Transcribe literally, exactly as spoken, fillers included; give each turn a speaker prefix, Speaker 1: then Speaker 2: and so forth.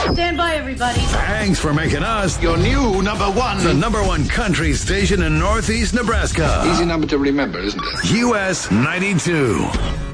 Speaker 1: Stand by, everybody.
Speaker 2: Thanks for making us your new number one. The number one country station in Northeast Nebraska.
Speaker 3: Easy number to remember, isn't it?
Speaker 2: U S ninety-two.